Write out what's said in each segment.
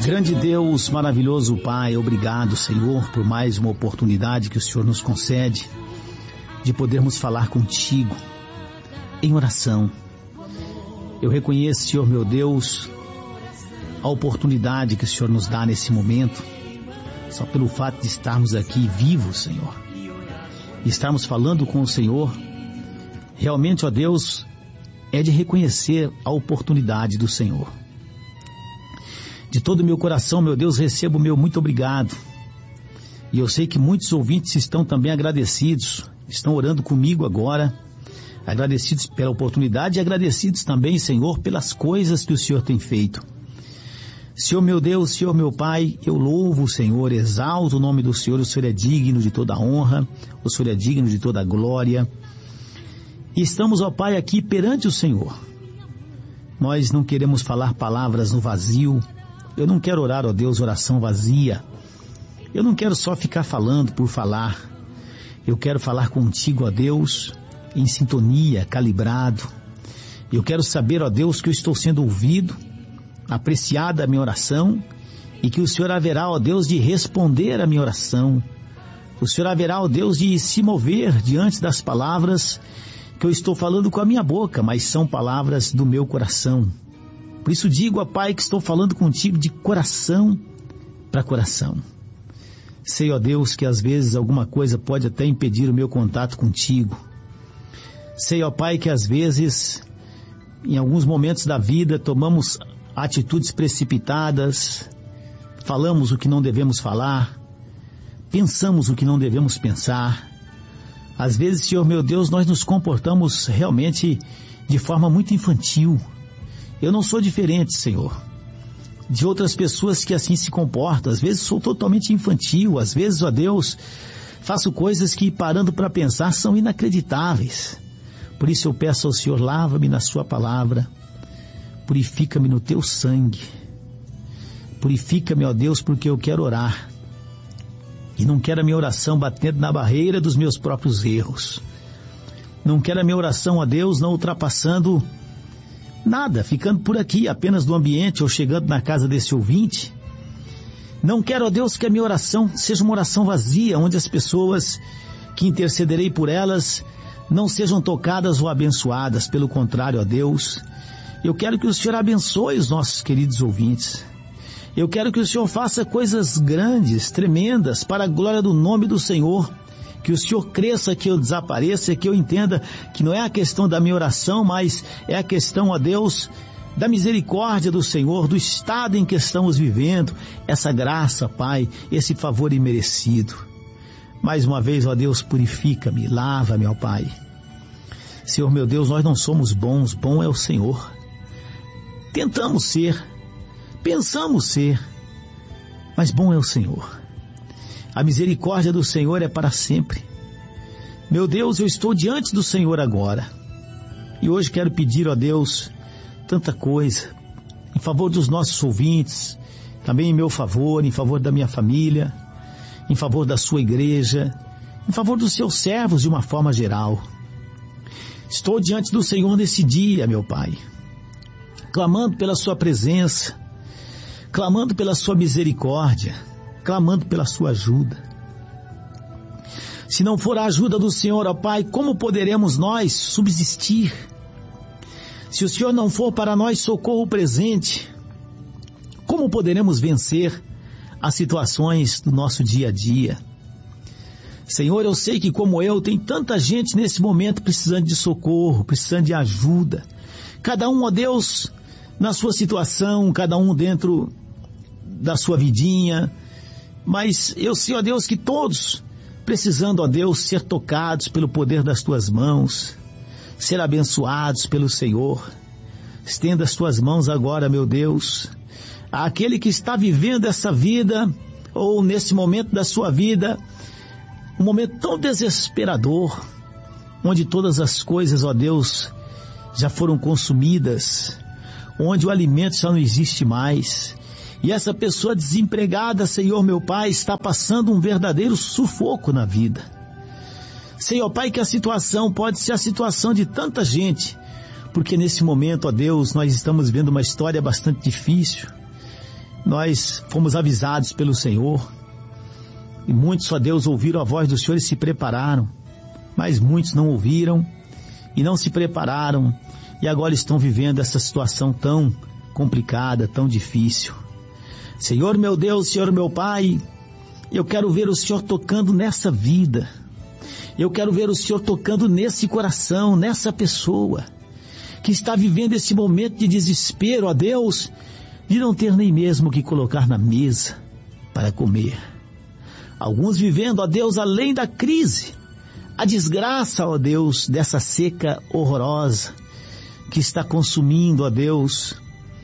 Grande Deus, maravilhoso Pai, obrigado, Senhor, por mais uma oportunidade que o Senhor nos concede de podermos falar contigo em oração. Eu reconheço, Senhor meu Deus, a oportunidade que o Senhor nos dá nesse momento, só pelo fato de estarmos aqui vivos, Senhor, e estarmos falando com o Senhor. Realmente, ó Deus, é de reconhecer a oportunidade do Senhor. De todo o meu coração, meu Deus, recebo o meu muito obrigado. E eu sei que muitos ouvintes estão também agradecidos, estão orando comigo agora, agradecidos pela oportunidade e agradecidos também, Senhor, pelas coisas que o Senhor tem feito. Senhor meu Deus, Senhor meu Pai, eu louvo o Senhor, exalto o nome do Senhor. O Senhor é digno de toda a honra, o Senhor é digno de toda a glória. E estamos, ó Pai, aqui perante o Senhor. Nós não queremos falar palavras no vazio. Eu não quero orar, ó Deus, oração vazia. Eu não quero só ficar falando por falar. Eu quero falar contigo, ó Deus, em sintonia, calibrado. Eu quero saber, ó Deus, que eu estou sendo ouvido, apreciada a minha oração, e que o Senhor haverá, ó Deus, de responder a minha oração. O Senhor haverá, ó Deus, de se mover diante das palavras que eu estou falando com a minha boca, mas são palavras do meu coração. Por isso digo, ó Pai, que estou falando contigo de coração para coração. Sei, ó Deus, que às vezes alguma coisa pode até impedir o meu contato contigo. Sei, ó Pai, que às vezes, em alguns momentos da vida, tomamos atitudes precipitadas, falamos o que não devemos falar, pensamos o que não devemos pensar. Às vezes, Senhor meu Deus, nós nos comportamos realmente de forma muito infantil. Eu não sou diferente, Senhor, de outras pessoas que assim se comportam. Às vezes sou totalmente infantil, às vezes, ó Deus, faço coisas que, parando para pensar, são inacreditáveis. Por isso eu peço ao Senhor, lava-me na sua palavra, purifica-me no teu sangue, purifica-me, ó Deus, porque eu quero orar, e não quero a minha oração batendo na barreira dos meus próprios erros. Não quero a minha oração, ó Deus, não ultrapassando nada, ficando por aqui, apenas no ambiente ou chegando na casa desse ouvinte. Não quero, ó Deus, que a minha oração seja uma oração vazia, onde as pessoas que intercederei por elas não sejam tocadas ou abençoadas. Pelo contrário, ó Deus, eu quero que o Senhor abençoe os nossos queridos ouvintes. Eu quero que o Senhor faça coisas grandes, tremendas, para a glória do nome do Senhor. Que o Senhor cresça, que eu desapareça, que eu entenda que não é a questão da minha oração, mas é a questão, ó Deus, da misericórdia do Senhor, do estado em que estamos vivendo, essa graça, Pai, esse favor imerecido. Mais uma vez, ó Deus, purifica-me, lava-me, ó Pai. Senhor meu Deus, nós não somos bons, bom é o Senhor. Tentamos ser, pensamos ser, mas bom é o Senhor. A misericórdia do Senhor é para sempre. Meu Deus, eu estou diante do Senhor agora. E hoje quero pedir, ó Deus, tanta coisa, em favor dos nossos ouvintes, também em meu favor, em favor da minha família, em favor da sua igreja, em favor dos seus servos de uma forma geral. Estou diante do Senhor nesse dia, meu Pai, clamando pela sua presença, clamando pela sua misericórdia, clamando pela sua ajuda. Se não for a ajuda do Senhor, ó Pai, como poderemos nós subsistir? Se o Senhor não for para nós socorro presente, como poderemos vencer as situações do nosso dia a dia? Senhor, eu sei que como eu, tem tanta gente nesse momento precisando de socorro, precisando de ajuda. Cada um, ó Deus, na sua situação, cada um dentro da sua vidinha. Mas eu sei, ó Deus, que todos precisando, ó Deus, ser tocados pelo poder das tuas mãos, ser abençoados pelo Senhor. Estenda as tuas mãos agora, meu Deus, àquele que está vivendo essa vida, ou nesse momento da sua vida, um momento tão desesperador, onde todas as coisas, ó Deus, já foram consumidas, onde o alimento já não existe mais. E essa pessoa desempregada, Senhor meu Pai, está passando um verdadeiro sufoco na vida. Senhor Pai, que a situação pode ser a situação de tanta gente, porque nesse momento, ó Deus, nós estamos vendo uma história bastante difícil. Nós fomos avisados pelo Senhor, e muitos, ó Deus, ouviram a voz do Senhor e se prepararam, mas muitos não ouviram e não se prepararam, e agora estão vivendo essa situação tão complicada, tão difícil. Senhor meu Deus, Senhor meu Pai, eu quero ver o Senhor tocando nessa vida, eu quero ver o Senhor tocando nesse coração, nessa pessoa que está vivendo esse momento de desespero, ó Deus, de não ter nem mesmo o que colocar na mesa para comer. Alguns vivendo, ó Deus, além da crise, a desgraça, ó Deus, dessa seca horrorosa que está consumindo, ó Deus,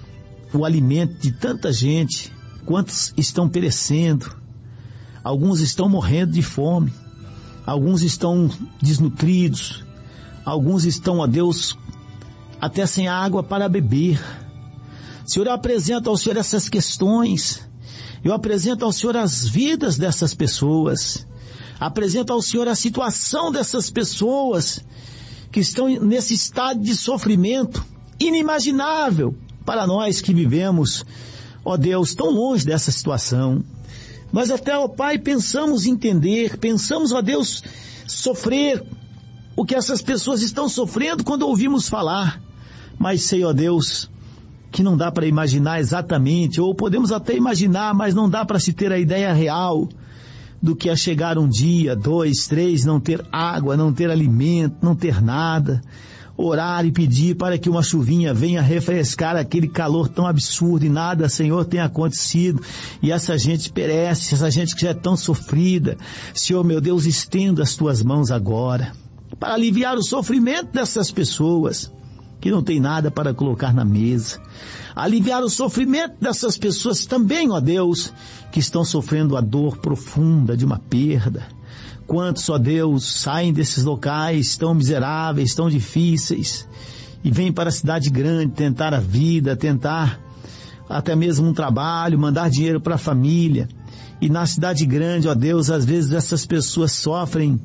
o alimento de tanta gente. Quantos estão perecendo, alguns estão morrendo de fome, alguns estão desnutridos, alguns estão, ó Deus, até sem água para beber. Senhor, eu apresento ao Senhor essas questões, eu apresento ao Senhor as vidas dessas pessoas, apresento ao Senhor a situação dessas pessoas que estão nesse estado de sofrimento inimaginável para nós que vivemos, ó Deus, tão longe dessa situação. Mas até, ó Pai, pensamos entender, pensamos, ó Deus, sofrer o que essas pessoas estão sofrendo quando ouvimos falar. Mas sei, ó Deus, que não dá para imaginar exatamente, ou podemos até imaginar, mas não dá para se ter a ideia real do que é chegar um dia, 2, 3, não ter água, não ter alimento, não ter nada, orar e pedir para que uma chuvinha venha refrescar aquele calor tão absurdo, e nada, Senhor, tem acontecido, e essa gente perece, essa gente que já é tão sofrida. Senhor meu Deus, estenda as tuas mãos agora para aliviar o sofrimento dessas pessoas que não tem nada para colocar na mesa, aliviar o sofrimento dessas pessoas também, ó Deus, que estão sofrendo a dor profunda de uma perda. Quantos, ó Deus, saem desses locais tão miseráveis, tão difíceis, e vêm para a cidade grande tentar a vida, tentar até mesmo um trabalho, mandar dinheiro para a família, e na cidade grande, ó Deus, às vezes essas pessoas sofrem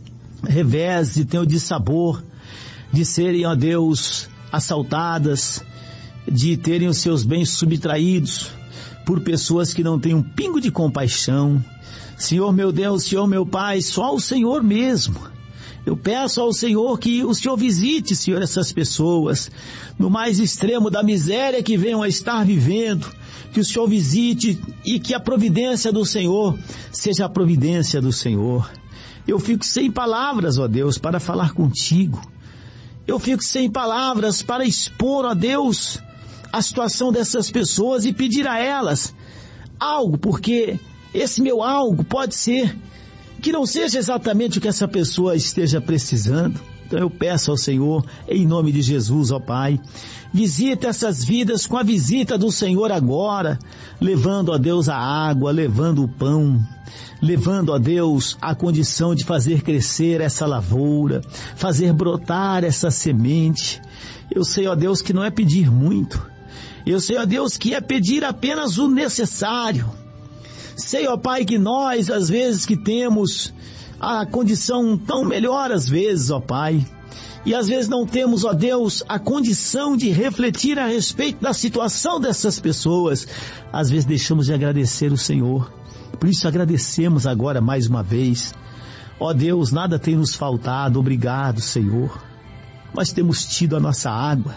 revés e têm o dissabor de serem, ó Deus, assaltadas, de terem os seus bens subtraídos por pessoas que não têm um pingo de compaixão. Senhor meu Deus, Senhor meu Pai, só o Senhor mesmo. Eu peço ao Senhor que o Senhor visite, Senhor, essas pessoas no mais extremo da miséria que venham a estar vivendo, que o Senhor visite e que a providência do Senhor seja a providência do Senhor. Eu fico sem palavras, ó Deus, para falar contigo. Eu fico sem palavras para expor, ó Deus, a situação dessas pessoas e pedir a elas algo, porque esse meu algo pode ser que não seja exatamente o que essa pessoa esteja precisando. Então eu peço ao Senhor, em nome de Jesus, ó Pai, visita essas vidas com a visita do Senhor agora, levando, ó Deus, a água, levando o pão, levando, ó Deus, a condição de fazer crescer essa lavoura, fazer brotar essa semente. Eu sei, ó Deus, que não é pedir muito. Eu sei, ó Deus, que é pedir apenas o necessário. Sei, ó Pai, que nós, às vezes que temos a condição tão melhor, às vezes, ó Pai, e às vezes não temos, ó Deus, a condição de refletir a respeito da situação dessas pessoas, às vezes deixamos de agradecer o Senhor. Por isso agradecemos agora mais uma vez. Ó Deus, nada tem nos faltado, obrigado, Senhor. Nós temos tido a nossa água,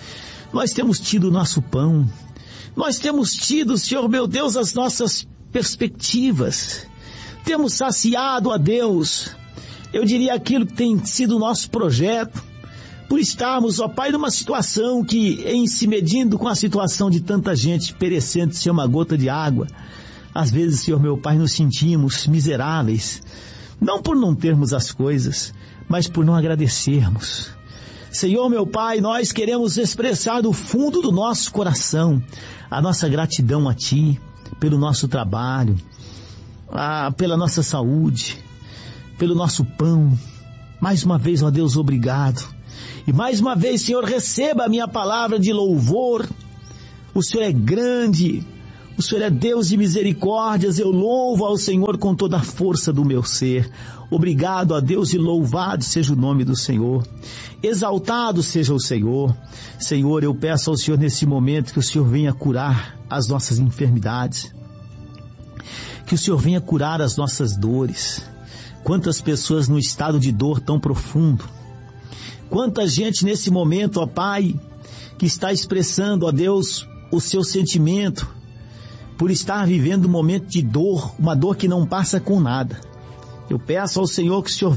nós temos tido o nosso pão, nós temos tido, Senhor meu Deus, as nossas perspectivas, temos saciado, ó Deus, eu diria aquilo que tem sido o nosso projeto, por estarmos, ó Pai, numa situação que, em se medindo com a situação de tanta gente perecendo sem uma gota de água, às vezes, Senhor meu Pai, nos sentimos miseráveis, não por não termos as coisas, mas por não agradecermos. Senhor meu Pai, nós queremos expressar do fundo do nosso coração a nossa gratidão a Ti, pelo nosso trabalho, pela nossa saúde, pelo nosso pão. Mais uma vez, ó Deus, obrigado. E mais uma vez, Senhor, receba a minha palavra de louvor. O Senhor é grande, O Senhor é Deus de misericórdias, eu louvo ao Senhor com toda a força do meu ser. Obrigado a Deus e louvado seja o nome do Senhor. Exaltado seja o Senhor. Senhor, eu peço ao Senhor nesse momento que o Senhor venha curar as nossas enfermidades. Que o Senhor venha curar as nossas dores. Quantas pessoas no estado de dor tão profundo. Quanta gente nesse momento, ó Pai, que está expressando, ó Deus, o seu sentimento por estar vivendo um momento de dor, uma dor que não passa com nada. Eu peço ao Senhor que o Senhor